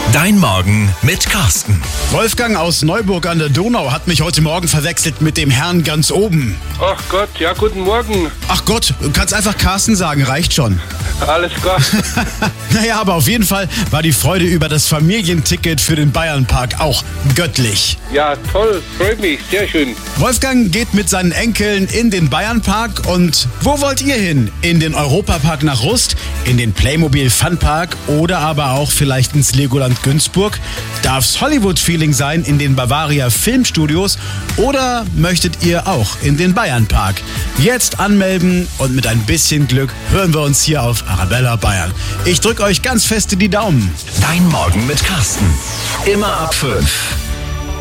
Dein Morgen mit Carsten. Wolfgang aus Neuburg an der Donau hat mich heute Morgen verwechselt mit dem Herrn ganz oben. Ach Gott, ja, guten Morgen. Ach Gott, du kannst einfach Carsten sagen, reicht schon. Alles klar. Naja, aber auf jeden Fall war die Freude über das Familienticket für den Bayernpark auch göttlich. Ja, toll, freut mich, sehr schön. Wolfgang geht mit seinen Enkeln in den Bayernpark und wo wollt ihr hin? In den Europapark nach Rust, in den Playmobil Funpark oder aber auch vielleicht ins Legoland Günzburg? Darf's Hollywood-Feeling sein in den Bavaria Filmstudios oder möchtet ihr auch in den Bayernpark? Jetzt anmelden und mit ein bisschen Glück hören wir uns hier auf Arabella Bayern. Ich drücke euch ganz fest die Daumen. Dein Morgen mit Carsten. Immer ab 5.